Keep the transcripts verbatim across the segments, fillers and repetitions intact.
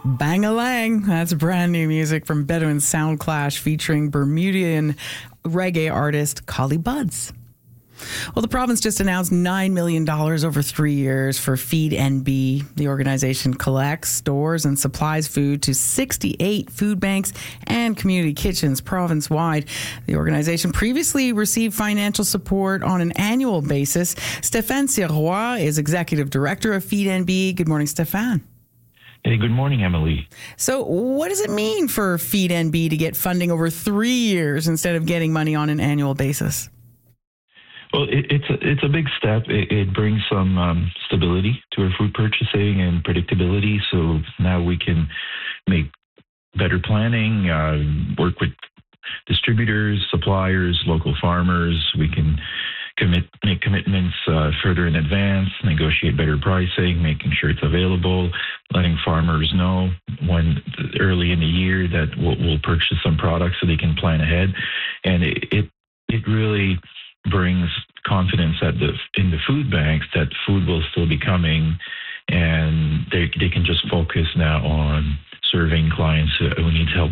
Bang-a-lang. That's brand new music from Bedouin Sound Clash featuring Bermudian reggae artist Collie Buddz. Well, the province just announced nine million dollars over three years for Feed N B. The organization collects, stores, and supplies food to sixty-eight food banks and community kitchens province-wide. The organization previously received financial support on an annual basis. Stéphane Sirois is executive director of Feed N B. Good morning, Stéphane. Hey, good morning, Emily. So what does it mean for Feed N B to get funding over three years instead of getting money on an annual basis? Well, it, it's a it's a big step. It, it brings some um, stability to our food purchasing and predictability. So now we can make better planning, uh, work with distributors, suppliers, local farmers. We can commit make commitments uh, further in advance, negotiate better pricing, making sure it's available, letting farmers know when early in the year that we'll, we'll purchase some products so they can plan ahead, and it it, it really brings confidence at the in the food banks that food will still be coming, and they they can just focus now on serving clients who need help.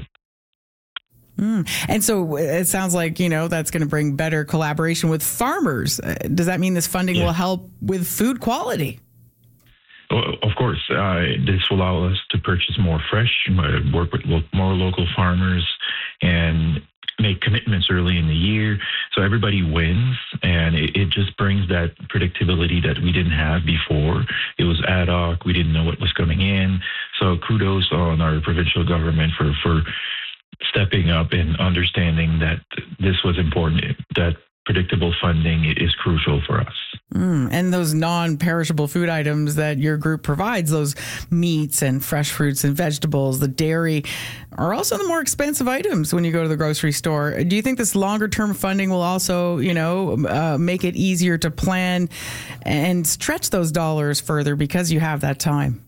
Mm. And so it sounds like, you know, that's going to bring better collaboration with farmers. Does that mean this funding Yeah. will help with food quality? Well, of course, uh, this will allow us to purchase more fresh, work with lo- more local farmers, and make commitments early in the year, so everybody wins, and it, it just brings that predictability that we didn't have before. It was ad hoc; we didn't know what was coming in. So kudos on our provincial government for for stepping up and understanding that this was important. That predictable funding is crucial for us. Mm. And those non-perishable food items that your group provides, those meats and fresh fruits and vegetables, the dairy, are also the more expensive items when you go to the grocery store. Do you think this longer-term funding will also, you know, uh, make it easier to plan and stretch those dollars further because you have that time?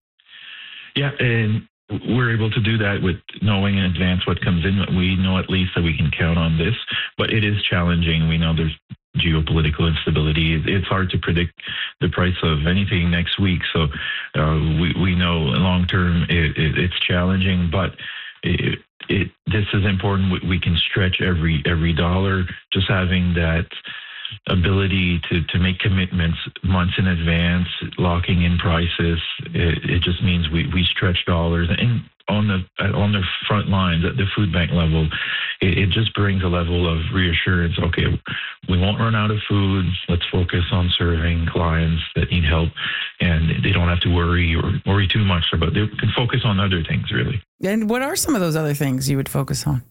Yeah, and we're able to do that with knowing in advance what comes in. We know at least that we can count on this, but it is challenging. We know there's geopolitical instability. It's hard to predict the price of anything next week. So uh, we, we know long term it, it, it's challenging, but it, it, this is important. We, we can stretch every every dollar. Just having that ability to, to make commitments months in advance, locking in prices, it, it just means we, we stretch dollars. And on the on the front lines at the food bank level, it, it just brings a level of reassurance. Okay, we won't run out of food. Let's focus on serving clients that need help, and they don't have to worry or worry too much about. They can focus on other things, really. And what are some of those other things you would focus on?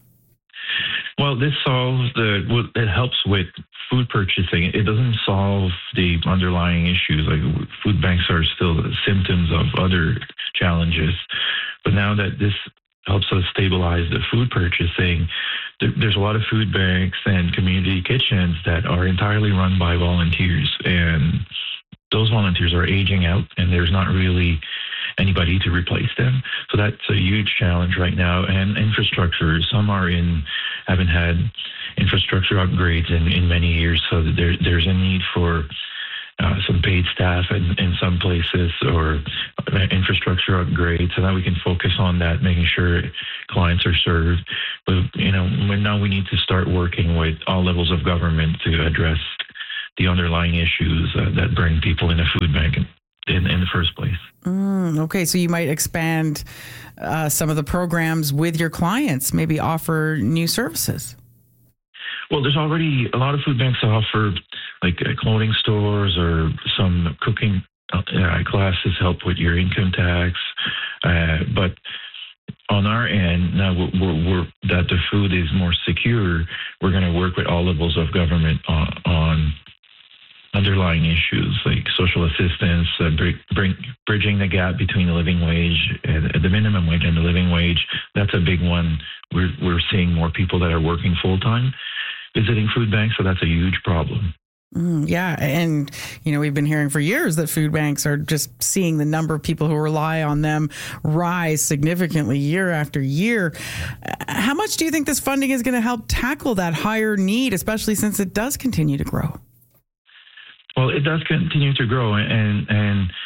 Well, this solves the, well, it helps with food purchasing. It doesn't solve the underlying issues. Like food banks are still symptoms of other challenges. But now that this helps us stabilize the food purchasing, there, there's a lot of food banks and community kitchens that are entirely run by volunteers. And those volunteers are aging out, and there's not really anybody to replace them. So that's a huge challenge right now. And infrastructure, some are in, haven't had infrastructure upgrades in, in many years. So there, there's a need for uh, some paid staff in, in some places, or infrastructure upgrades, so that we can focus on that, making sure clients are served. But, you know, now we need to start working with all levels of government to address the underlying issues uh, that bring people in a food bank in, in the first place. Mm, okay, so you might expand uh, some of the programs with your clients, maybe offer new services. Well, there's already a lot of food banks that offer like uh, clothing stores or some cooking uh, classes, help with your income tax. Uh, but on our end, now we're, we're, we're, that the food is more secure, we're going to work with all levels of government on, on underlying issues like social assistance, uh, bring, bring, bridging the gap between the living wage and the minimum wage and the living wage. That's a big one. We're we're seeing more people that are working full time visiting food banks, so that's a huge problem. Mm, yeah, and you know, we've been hearing for years that food banks are just seeing the number of people who rely on them rise significantly year after year. How much do you think this funding is going to help tackle that higher need, especially since it does continue to grow? Well, it does continue to grow, and and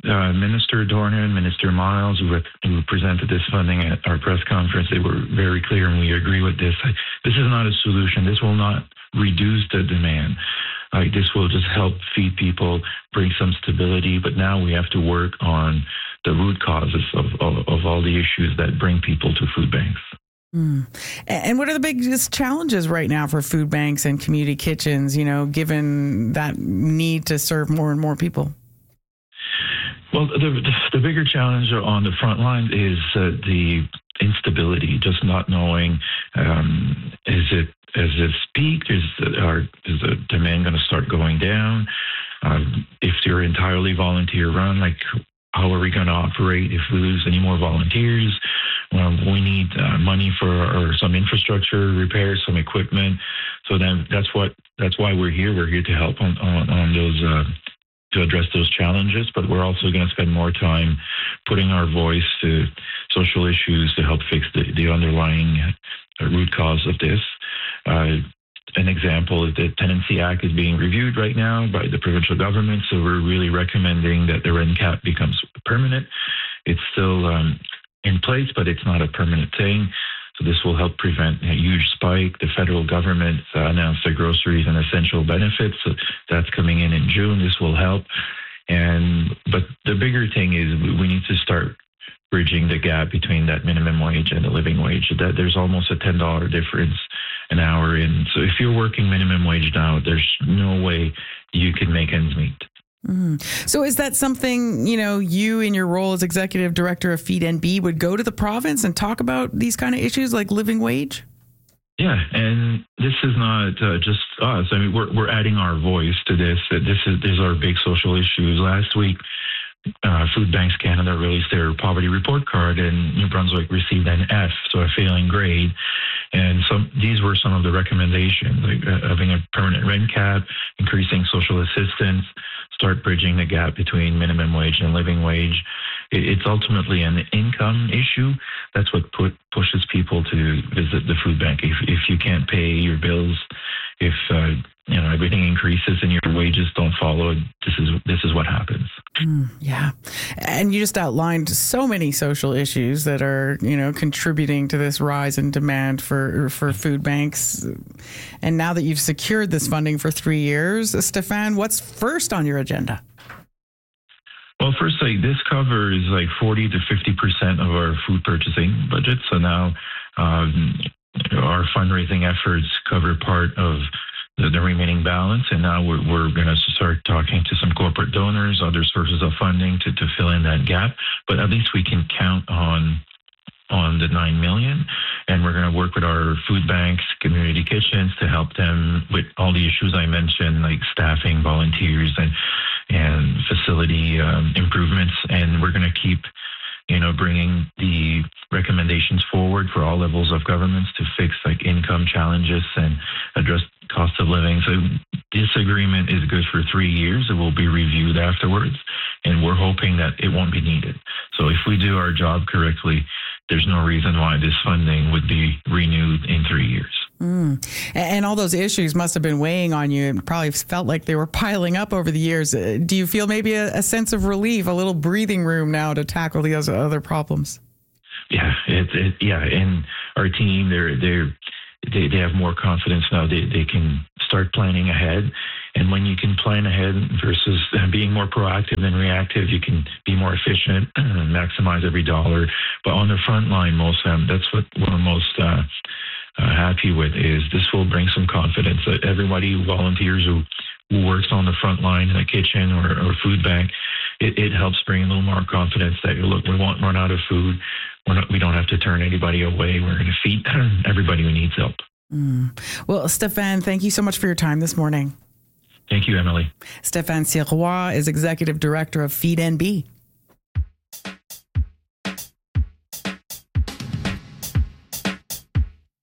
uh, Minister Dornan, Minister Miles, who, who presented this funding at our press conference, they were very clear, and we agree with this. This is not a solution. This will not reduce the demand. Like, this will just help feed people, bring some stability. But now we have to work on the root causes of, of, of all the issues that bring people to food banks. Mm. And what are the biggest challenges right now for food banks and community kitchens, you know, given that need to serve more and more people? Well, the, the, the bigger challenge on the front line is uh, the instability, just not knowing, um, is it is it peaked? Is, are, is the demand going to start going down? Um, if you're entirely volunteer run, like, how are we going to operate if we lose any more volunteers? Um, we need uh, money for or some infrastructure repairs, some equipment. So then that's what that's why we're here. We're here to help on on, on those uh, to address those challenges. But we're also going to spend more time putting our voice to social issues to help fix the, the underlying uh, root cause of this. Uh, An example is the Tenancy Act is being reviewed right now by the provincial government, so we're really recommending that the rent cap becomes permanent. It's still um, in place, but it's not a permanent thing. So this will help prevent a huge spike. The federal government uh, announced their groceries and essential benefits, so that's coming in in June. This will help. And but the bigger thing is we need to start bridging the gap between that minimum wage and the living wage. That there's almost a ten dollars difference an hour in. So if you're working minimum wage now, there's no way you can make ends meet. Mm. So is that something, you know, you in your role as executive director of Feed N B would go to the province and talk about these kind of issues like living wage? Yeah, and this is not uh, just us. I mean, we're we're adding our voice to this. This is these are big social issues. Last week, Uh, Food Banks Canada released their poverty report card, and New Brunswick received an F, so a failing grade. And some these were some of the recommendations, like uh, having a permanent rent cap, increasing social assistance, start bridging the gap between minimum wage and living wage. It, it's ultimately an income issue. That's what put, pushes people to visit the food bank. If if you can't pay your bills, if uh, you know everything increases and your wages don't follow, this is this is what happens. Mm, yeah. And you just outlined so many social issues that are, you know, contributing to this rise in demand for for food banks. And now that you've secured this funding for three years, Stéphane, what's first on your agenda? Well, first, like, this covers like forty to fifty percent of our food purchasing budget. So now um, our fundraising efforts cover part of the, the remaining balance. And now we're, we're going to start talking to some corporate donors, other sources of funding to, to fill in that gap. But at least we can count on on the nine million. And we're going to work with our food banks, community kitchens to help them with all the issues I mentioned, like staffing, volunteers, and and facility um, improvements. And we're going to keep, you know, bringing the recommendations forward for all levels of governments to fix like income challenges and address cost of living. So this agreement is good for three years. It will be reviewed afterwards, and we're hoping that it won't be needed. So if we do our job correctly, there's no reason why this funding would be renewed in three years. Mm. And all those issues must have been weighing on you and probably felt like they were piling up over the years. Do you feel maybe a, a sense of relief, a little breathing room now to tackle these other problems? Yeah, it, it, yeah, and our team, they're they're they, they have more confidence now. They they can start planning ahead, and when you can plan ahead versus being more proactive than reactive, you can be more efficient and maximize every dollar. But on the front line, most um, that's what we're most uh, uh, happy with is this will bring some confidence that everybody who volunteers who. who works on the front line in a kitchen or, or food bank, it, it helps bring a little more confidence that, look, we won't run out of food. We're not, we don't have to turn anybody away. We're going to feed everybody who needs help. Mm. Well, Stéphane, thank you so much for your time this morning. Thank you, Emily. Stéphane Sirois is Executive Director of Feed N B.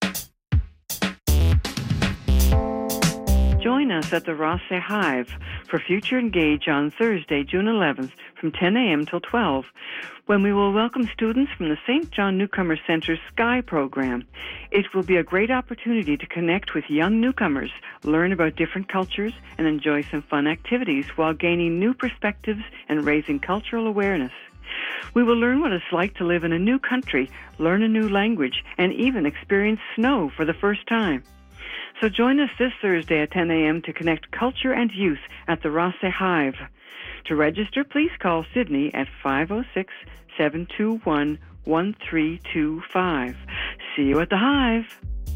Join us at the Rothsay Hive for Future Engage on Thursday, June eleventh, from ten a.m. till twelve, when we will welcome students from the Saint John Newcomer Center's SKY program. It will be a great opportunity to connect with young newcomers, learn about different cultures, and enjoy some fun activities while gaining new perspectives and raising cultural awareness. We will learn what it's like to live in a new country, learn a new language, and even experience snow for the first time. So join us this Thursday at ten a.m. to connect culture and youth at the Rosse Hive. To register, please call Sydney at five oh six, seven two one, one three two five. See you at the Hive.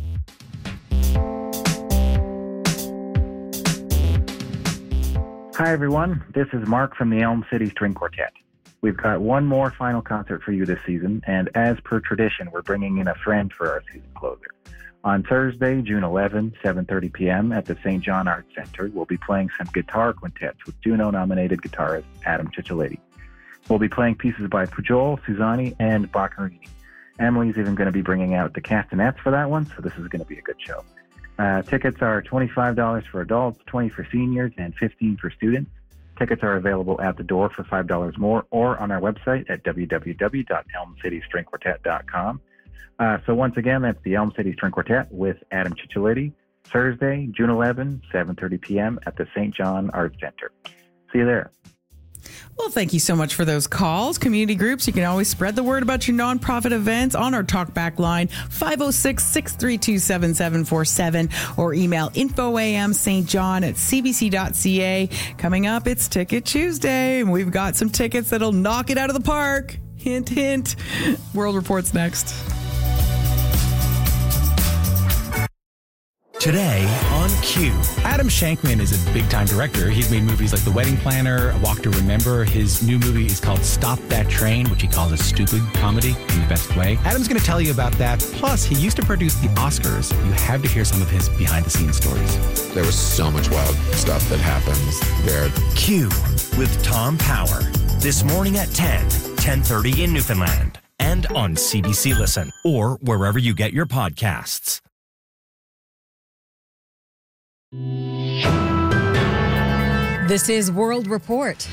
Hi, everyone. This is Mark from the Elm City String Quartet. We've got one more final concert for you this season, and as per tradition, we're bringing in a friend for our season closer. On Thursday, June eleventh, seven thirty p.m. at the Saint John Arts Center, we'll be playing some guitar quintets with Juno-nominated guitarist Adam Cicciolati. We'll be playing pieces by Pujol, Susani, and Boccherini. Emily's even going to be bringing out the castanets for that one, so this is going to be a good show. Uh, tickets are twenty-five dollars for adults, twenty dollars for seniors, and fifteen dollars for students. Tickets are available at the door for five dollars more or on our website at w w w dot elm city string quartet dot com. Uh, so once again, that's the Elm City String Quartet with Adam Cicciolati, Thursday, June eleventh, seven thirty p.m. at the Saint John Arts Center. See you there. Well, thank you so much for those calls. Community groups, you can always spread the word about your nonprofit events on our talkback line, five oh six, six three two, seven seven four seven, or email infoamstjohn at c b c dot c a. Coming up, it's Ticket Tuesday, and we've got some tickets that'll knock it out of the park. Hint, hint. World Report's next. Today on Q. Adam Shankman is a big-time director. He's made movies like The Wedding Planner, A Walk to Remember. His new movie is called Stop That Train, which he calls a stupid comedy in the best way. Adam's going to tell you about that. Plus, he used to produce the Oscars. You have to hear some of his behind-the-scenes stories. There was so much wild stuff that happens there. Q with Tom Power. This morning at ten, ten thirty in Newfoundland. And on C B C Listen or wherever you get your podcasts. This is World Report.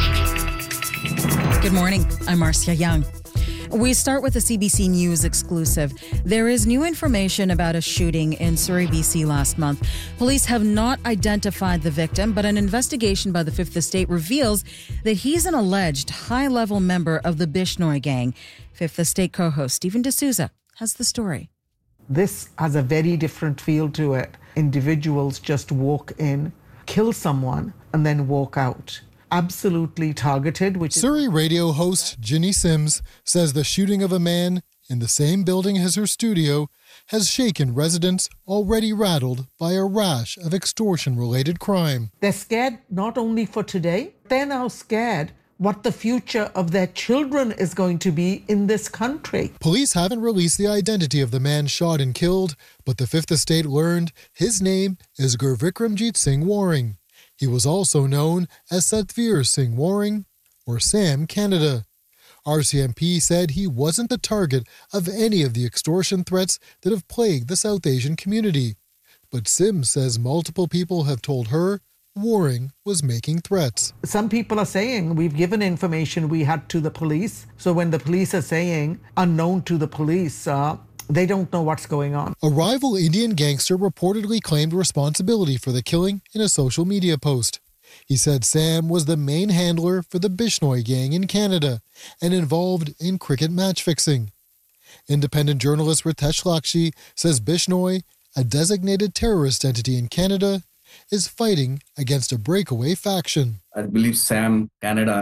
Good morning. I'm Marcia Young. We start with a C B C News exclusive. There is new information about a shooting in Surrey, B C last month. Police have not identified the victim, but an investigation by the Fifth Estate reveals that he's an alleged high-level member of the Bishnoi gang. Fifth Estate co-host Stephen D'Souza has the story. This has a very different feel to it. Individuals just walk in, kill someone, and then walk out. Absolutely targeted. Which Surrey radio host Ginny Sims says the shooting of a man in the same building as her studio has shaken residents already rattled by a rash of extortion-related crime. They're scared not only for today, they're now scared what the future of their children is going to be in this country. Police haven't released the identity of the man shot and killed, but the Fifth Estate learned his name is Gurvikramjit Singh Waring. He was also known as Satvir Singh Waring, or Sam Canada. R C M P said he wasn't the target of any of the extortion threats that have plagued the South Asian community. But Sims says multiple people have told her Waring was making threats. Some people are saying we've given information we had to the police. So when the police are saying unknown to the police, uh, they don't know what's going on. A rival Indian gangster reportedly claimed responsibility for the killing in a social media post. He said Sam was the main handler for the Bishnoi gang in Canada and involved in cricket match fixing. Independent journalist Ritesh Lakshmi says Bishnoi, a designated terrorist entity in Canada, is fighting against a breakaway faction. I believe Sam Canada